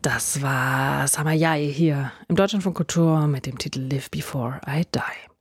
Das war Summer Yai hier im Deutschlandfunk Kultur mit dem Titel Live Before I Die.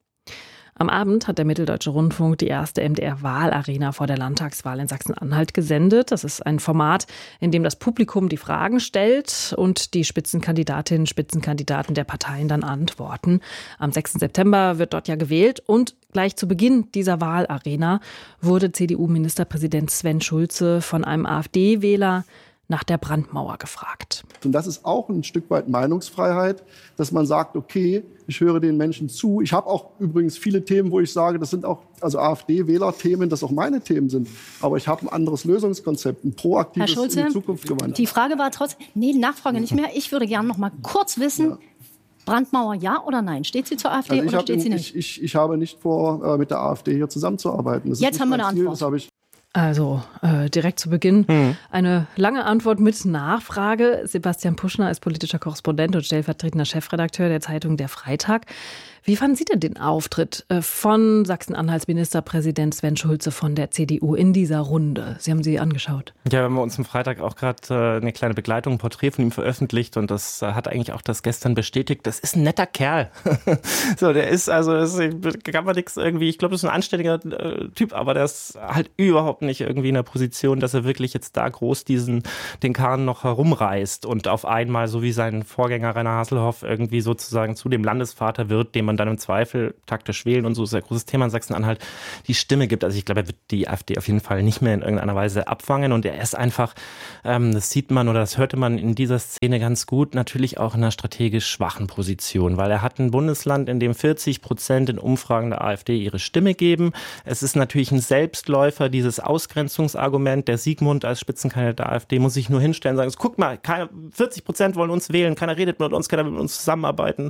Am Abend hat der Mitteldeutsche Rundfunk die erste MDR-Wahlarena vor der Landtagswahl in Sachsen-Anhalt gesendet. Das ist ein Format, in dem das Publikum die Fragen stellt und die Spitzenkandidatinnen, Spitzenkandidaten der Parteien dann antworten. Am 6. September wird dort ja gewählt und gleich zu Beginn dieser Wahlarena wurde CDU-Ministerpräsident Sven Schulze von einem AfD-Wähler nach der Brandmauer gefragt. Und das ist auch ein Stück weit Meinungsfreiheit, dass man sagt, okay, ich höre den Menschen zu. Ich habe auch übrigens viele Themen, wo ich sage, das sind auch AfD-Wähler-Themen, das auch meine Themen sind. Aber ich habe ein anderes Lösungskonzept, ein proaktives, Herr Schulze, in die Zukunft gewandt. Die Frage war trotzdem, Nachfrage nicht mehr. Ich würde gerne noch mal kurz wissen, Brandmauer ja oder nein? Steht sie zur AfD oder steht sie nicht? Ich habe nicht vor, mit der AfD hier zusammenzuarbeiten. Das Jetzt haben wir eine Antwort. Das habe ich. Also direkt zu Beginn eine lange Antwort mit Nachfrage. Sebastian Puschner ist politischer Korrespondent und stellvertretender Chefredakteur der Zeitung Der Freitag. Wie fanden Sie denn den Auftritt von Sachsen-Anhalts Ministerpräsident Sven Schulze von der CDU in dieser Runde? Sie haben sie angeschaut. Ja, wir haben uns am Freitag auch gerade eine kleine Begleitung, ein Porträt von ihm veröffentlicht und das hat eigentlich auch das gestern bestätigt. Das ist ein netter Kerl. So, der ist kann man nichts irgendwie, ich glaube, das ist ein anständiger Typ, aber der ist halt überhaupt nicht irgendwie in der Position, dass er wirklich jetzt da groß den Karren noch herumreißt und auf einmal, so wie sein Vorgänger Rainer Haselhoff, irgendwie sozusagen zu dem Landesvater wird, dem man dann im Zweifel taktisch wählen und so ist ein großes Thema in Sachsen-Anhalt, die Stimme gibt. Also ich glaube, er wird die AfD auf jeden Fall nicht mehr in irgendeiner Weise abfangen und er ist einfach, das sieht man oder das hörte man in dieser Szene ganz gut, natürlich auch in einer strategisch schwachen Position, weil er hat ein Bundesland, in dem 40% in Umfragen der AfD ihre Stimme geben. Es ist natürlich ein Selbstläufer, dieses Ausgrenzungsargument. Der Siegmund als Spitzenkandidat der AfD muss sich nur hinstellen und sagen, guck mal, 40% wollen uns wählen, keiner redet mit uns, keiner will mit uns zusammenarbeiten.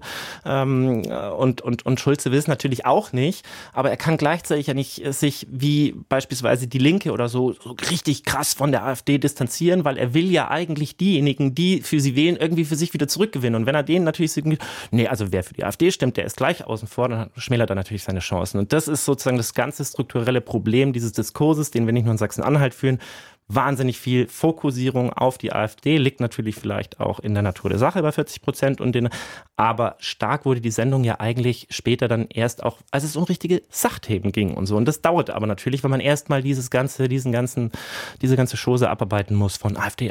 Und Schulze will es natürlich auch nicht, aber er kann gleichzeitig ja nicht sich wie beispielsweise die Linke oder so richtig krass von der AfD distanzieren, weil er will ja eigentlich diejenigen, die für sie wählen, irgendwie für sich wieder zurückgewinnen. Und wenn er denen natürlich sagt, nee, also wer für die AfD stimmt, der ist gleich außen vor, dann schmälert er natürlich seine Chancen. Und das ist sozusagen das ganze strukturelle Problem dieses Diskurses, den wir nicht nur in Sachsen-Anhalt führen. Wahnsinnig viel Fokussierung auf die AfD, liegt natürlich vielleicht auch in der Natur der Sache bei 40%, aber stark wurde die Sendung ja eigentlich später dann erst auch, als es um richtige Sachthemen ging und so. Und das dauerte aber natürlich, weil man erstmal diese ganze Chose abarbeiten muss von AfD,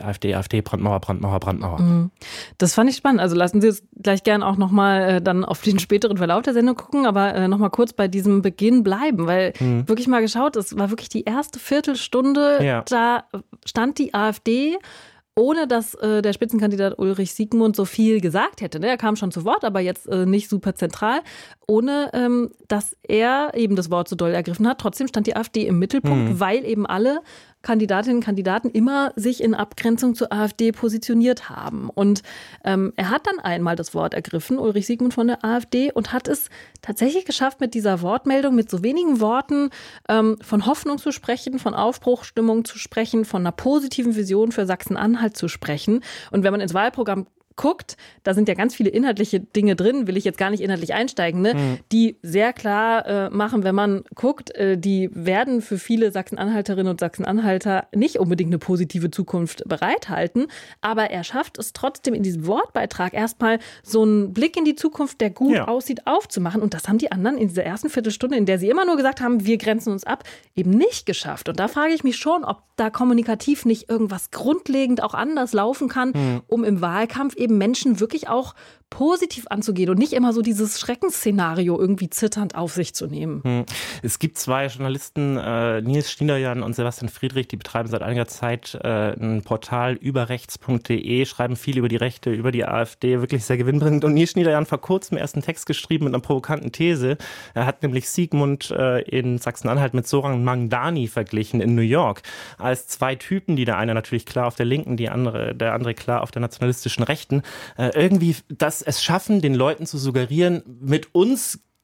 Brandmauer. Das fand ich spannend. Also lassen Sie uns gleich gern auch nochmal dann auf den späteren Verlauf der Sendung gucken, aber nochmal kurz bei diesem Beginn bleiben, weil wirklich mal geschaut, es war wirklich die erste Viertelstunde, da stand die AfD, ohne dass der Spitzenkandidat Ulrich Siegmund so viel gesagt hätte. Er kam schon zu Wort, aber jetzt nicht super zentral, ohne dass er eben das Wort so doll ergriffen hat. Trotzdem stand die AfD im Mittelpunkt, weil eben alle Kandidatinnen und Kandidaten immer sich in Abgrenzung zur AfD positioniert haben. Und er hat dann einmal das Wort ergriffen, Ulrich Siegmund von der AfD, und hat es tatsächlich geschafft, mit dieser Wortmeldung, mit so wenigen Worten von Hoffnung zu sprechen, von Aufbruchsstimmung zu sprechen, von einer positiven Vision für Sachsen-Anhalt zu sprechen. Und wenn man ins Wahlprogramm guckt, da sind ja ganz viele inhaltliche Dinge drin, will ich jetzt gar nicht inhaltlich einsteigen, die sehr klar machen, wenn man guckt, die werden für viele Sachsen-Anhalterinnen und Sachsen-Anhalter nicht unbedingt eine positive Zukunft bereithalten, aber er schafft es trotzdem in diesem Wortbeitrag erstmal so einen Blick in die Zukunft, der gut aussieht, aufzumachen, und das haben die anderen in dieser ersten Viertelstunde, in der sie immer nur gesagt haben, wir grenzen uns ab, eben nicht geschafft. Und da frage ich mich schon, ob da kommunikativ nicht irgendwas grundlegend auch anders laufen kann, um im Wahlkampf eben Menschen wirklich auch positiv anzugehen und nicht immer so dieses Schreckensszenario irgendwie zitternd auf sich zu nehmen. Es gibt zwei Journalisten, Nils Schneiderjan und Sebastian Friedrich, die betreiben seit einiger Zeit ein Portal überrechts.de, schreiben viel über die Rechte, über die AfD, wirklich sehr gewinnbringend. Und Nils Schneiderjan vor kurzem erst einen Text geschrieben mit einer provokanten These. Er hat nämlich Siegmund in Sachsen-Anhalt mit Zoran Mandani verglichen in New York, als zwei Typen, die der eine natürlich klar auf der Linken, der andere klar auf der nationalistischen Rechten, irgendwie es schaffen, den Leuten zu suggerieren, mit uns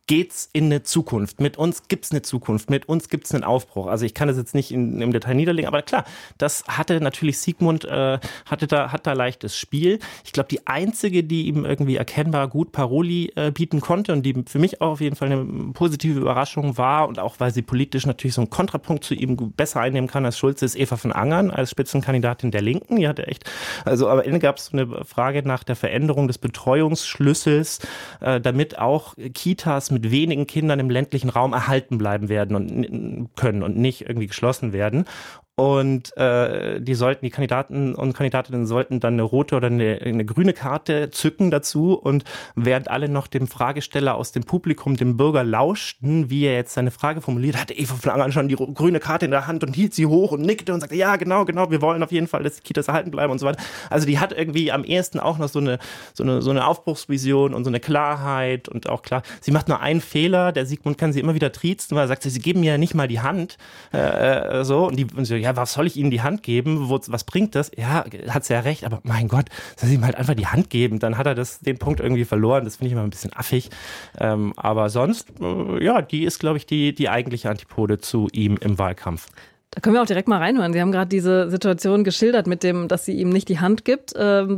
geht's in eine Zukunft. Mit uns gibt's eine Zukunft. Mit uns gibt's einen Aufbruch. Also ich kann das jetzt nicht im Detail niederlegen, aber klar, das hatte natürlich Sigmund, hat da leichtes Spiel. Ich glaube, die einzige, die ihm irgendwie erkennbar gut Paroli bieten konnte und die für mich auch auf jeden Fall eine positive Überraschung war und auch, weil sie politisch natürlich so einen Kontrapunkt zu ihm besser einnehmen kann als Schulze, ist Eva von Angern als Spitzenkandidatin der Linken. Die hatte echt, also am Ende gab es so eine Frage nach der Veränderung des Betreuungsschlüssels, damit auch Kitas mit wenigen Kindern im ländlichen Raum erhalten bleiben werden und können und nicht irgendwie geschlossen werden. Und die Kandidaten und Kandidatinnen sollten dann eine rote oder eine grüne Karte zücken dazu. Und während alle noch dem Fragesteller aus dem Publikum, dem Bürger, lauschten, wie er jetzt seine Frage formuliert, hatte Eva von Angern schon die grüne Karte in der Hand und hielt sie hoch und nickte und sagte, ja, genau, wir wollen auf jeden Fall, dass die Kitas erhalten bleiben und so weiter. Also die hat irgendwie am ehesten auch noch so eine Aufbruchsvision und so eine Klarheit und auch klar, sie macht nur einen Fehler, der Sigmund kann sie immer wieder triezen, weil er sagt, sie geben mir ja nicht mal die Hand, und so, ja, was soll ich ihnen die Hand geben? Was bringt das? Ja, hat sie ja recht, aber mein Gott, soll sie ihm halt einfach die Hand geben? Dann hat er den Punkt irgendwie verloren. Das finde ich immer ein bisschen affig. Aber sonst, die ist, glaube ich, die eigentliche Antipode zu ihm im Wahlkampf. Da können wir auch direkt mal reinhören. Sie haben gerade diese Situation geschildert mit dem, dass sie ihm nicht die Hand gibt.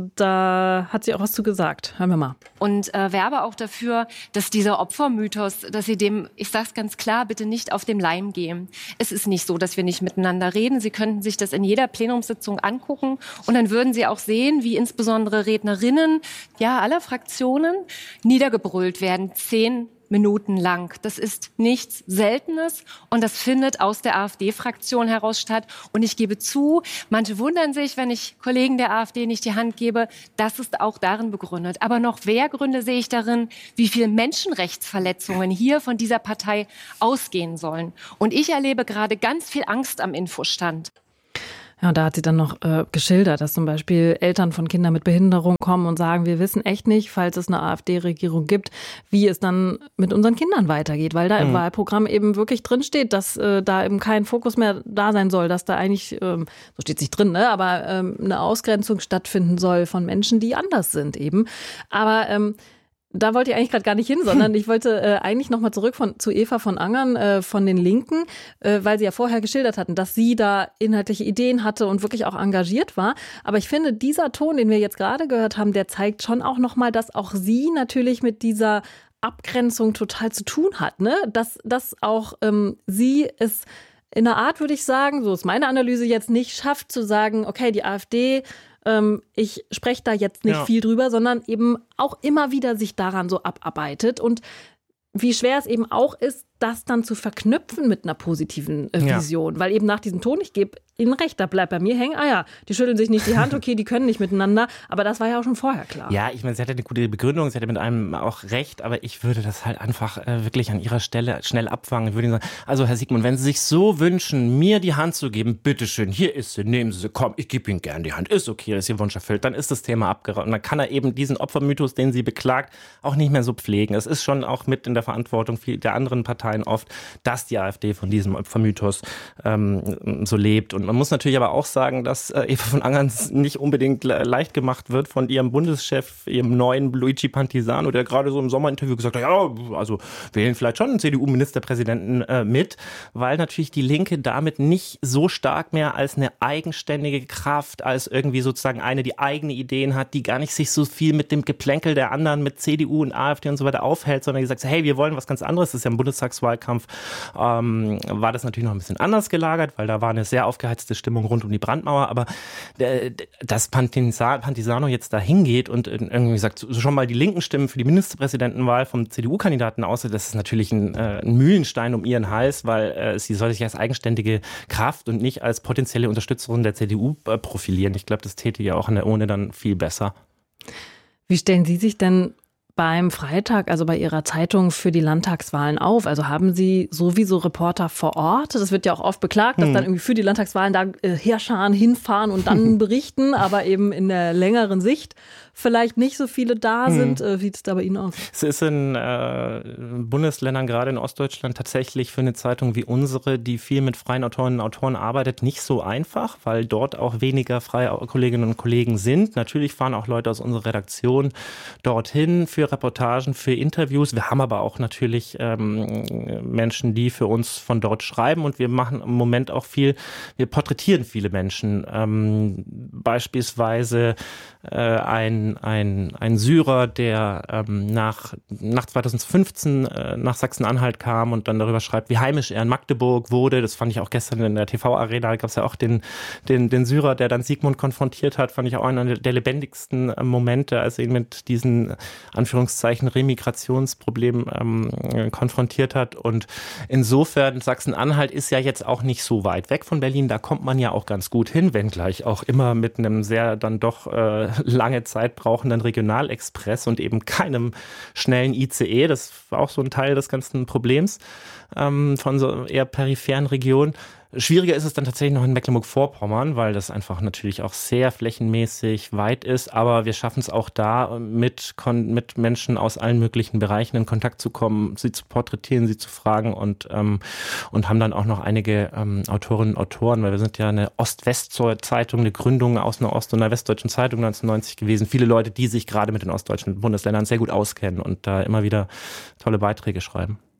Da hat sie auch was zu gesagt. Hören wir mal. Und werbe auch dafür, dass dieser Opfermythos, dass sie dem, ich sag's ganz klar, bitte nicht auf den Leim gehen. Es ist nicht so, dass wir nicht miteinander reden. Sie könnten sich das in jeder Plenumssitzung angucken und dann würden Sie auch sehen, wie insbesondere Rednerinnen aller Fraktionen niedergebrüllt werden. 10 Minuten lang. Das ist nichts Seltenes und das findet aus der AfD-Fraktion heraus statt. Und ich gebe zu, manche wundern sich, wenn ich Kollegen der AfD nicht die Hand gebe. Das ist auch darin begründet. Aber noch mehr Gründe sehe ich darin, wie viele Menschenrechtsverletzungen hier von dieser Partei ausgehen sollen. Und ich erlebe gerade ganz viel Angst am Infostand. Ja, und da hat sie dann noch geschildert, dass zum Beispiel Eltern von Kindern mit Behinderung kommen und sagen, wir wissen echt nicht, falls es eine AfD-Regierung gibt, wie es dann mit unseren Kindern weitergeht, weil da im Wahlprogramm eben wirklich drinsteht, dass da eben kein Fokus mehr da sein soll, dass da eigentlich, so steht es nicht drin, ne, aber eine Ausgrenzung stattfinden soll von Menschen, die anders sind eben. Aber da wollte ich eigentlich gerade gar nicht hin, sondern ich wollte eigentlich nochmal zurück zu Eva von Angern von den Linken, weil sie ja vorher geschildert hatten, dass sie da inhaltliche Ideen hatte und wirklich auch engagiert war. Aber ich finde, dieser Ton, den wir jetzt gerade gehört haben, der zeigt schon auch nochmal, dass auch sie natürlich mit dieser Abgrenzung total zu tun hat, ne? Dass auch sie es in einer Art, würde ich sagen, so ist meine Analyse jetzt, nicht schafft zu sagen, okay, die AfD, ich spreche da jetzt nicht viel drüber, sondern eben auch immer wieder sich daran so abarbeitet und wie schwer es eben auch ist, das dann zu verknüpfen mit einer positiven Vision. Weil eben nach diesem Ton, ich gebe Ihnen recht, da bleibt bei mir hängen, die schütteln sich nicht die Hand, okay, die können nicht miteinander, aber das war ja auch schon vorher klar. Ja, ich meine, sie hatte eine gute Begründung, sie hatte mit einem auch recht, aber ich würde das halt einfach wirklich an ihrer Stelle schnell abfangen. Ich würde Ihnen sagen, also Herr Sigmund, wenn Sie sich so wünschen, mir die Hand zu geben, bitteschön, hier ist sie, nehmen Sie sie, komm, ich gebe Ihnen gern die Hand, ist okay, ist Ihr Wunsch erfüllt, dann ist das Thema abgeraubt und dann kann er eben diesen Opfermythos, den sie beklagt, auch nicht mehr so pflegen. Es ist schon auch mit in der Verantwortung der anderen Parteien oft, dass die AfD von diesem Opfermythos so lebt. Und man muss natürlich aber auch sagen, dass Eva von Angern nicht unbedingt leicht gemacht wird von ihrem Bundeschef, ihrem neuen Luigi Pantisano, der gerade so im Sommerinterview gesagt hat, ja, also wählen vielleicht schon einen CDU-Ministerpräsidenten mit, weil natürlich die Linke damit nicht so stark mehr als eine eigenständige Kraft, als irgendwie sozusagen eine, die eigene Ideen hat, die gar nicht sich so viel mit dem Geplänkel der anderen, mit CDU und AfD und so weiter aufhält, sondern die sagt, hey, wir wollen was ganz anderes. Das ist ja im Bundestagswahlkampf, war das natürlich noch ein bisschen anders gelagert, weil da war eine sehr aufgeheizte Stimmung rund um die Brandmauer, aber dass Pantisano jetzt da hingeht und irgendwie sagt, so schon mal die linken Stimmen für die Ministerpräsidentenwahl vom CDU-Kandidaten aus, das ist natürlich ein Mühlenstein um ihren Hals, weil sie soll sich als eigenständige Kraft und nicht als potenzielle Unterstützerin der CDU profilieren. Ich glaube, das täte ja auch an der Urne dann viel besser. Wie stellen Sie sich denn beim Freitag, also bei Ihrer Zeitung, für die Landtagswahlen auf? Also haben Sie sowieso Reporter vor Ort? Das wird ja auch oft beklagt, dass dann irgendwie für die Landtagswahlen da Heerscharen hinfahren und dann berichten, aber eben in der längeren Sicht vielleicht nicht so viele da sind. Wie sieht es da bei Ihnen aus? Es ist in Bundesländern, gerade in Ostdeutschland, tatsächlich für eine Zeitung wie unsere, die viel mit freien Autorinnen und Autoren arbeitet, nicht so einfach, weil dort auch weniger freie Kolleginnen und Kollegen sind. Natürlich fahren auch Leute aus unserer Redaktion dorthin für für Reportagen, für Interviews. Wir haben aber auch natürlich Menschen, die für uns von dort schreiben und wir machen im Moment auch viel, wir porträtieren viele Menschen. Beispielsweise ein Syrer, der nach 2015 nach Sachsen-Anhalt kam und dann darüber schreibt, wie heimisch er in Magdeburg wurde. Das fand ich auch gestern in der TV-Arena. Da gab es ja auch den Syrer, der dann Sigmund konfrontiert hat, fand ich auch einer der lebendigsten Momente, als er ihn mit diesen Anführungszeichen Remigrationsproblemen konfrontiert hat. Und insofern, Sachsen-Anhalt ist ja jetzt auch nicht so weit weg von Berlin. Da kommt man ja auch ganz gut hin, wenngleich auch immer mit einem sehr dann doch lange Zeit brauchenden Regionalexpress und eben keinem schnellen ICE. Das war auch so ein Teil des ganzen Problems von so eher peripheren Regionen. Schwieriger ist es dann tatsächlich noch in Mecklenburg-Vorpommern, weil das einfach natürlich auch sehr flächenmäßig weit ist, aber wir schaffen es auch da, mit Menschen aus allen möglichen Bereichen in Kontakt zu kommen, sie zu porträtieren, sie zu fragen und haben dann auch noch einige Autorinnen und Autoren, weil wir sind ja eine Ost-West-Zeitung, eine Gründung aus einer Ost- und einer Westdeutschen Zeitung 1990 gewesen. Viele Leute, die sich gerade mit den ostdeutschen Bundesländern sehr gut auskennen und da immer wieder tolle Beiträge schreiben.